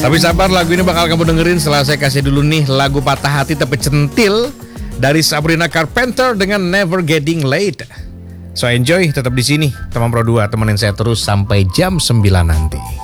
Tapi sabar, lagu ini bakal kamu dengerin setelah saya kasih dulu nih lagu patah hati tapi centil dari Sabrina Carpenter dengan Never Getting Late. So enjoy, tetap di sini teman Pro 2, temenin saya terus sampai jam 9 nanti.